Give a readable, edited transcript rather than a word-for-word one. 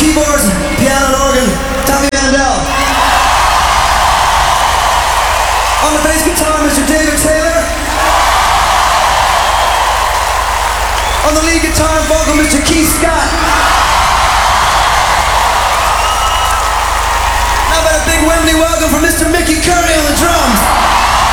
keyboards, piano and organ, Tommy Mandel. On the bass guitar, Mr. David Taylor. On the lead guitar and vocal, Mr. Keith Scott. Now about a big Wembley welcome for Mr. Mickey Curry on the drums.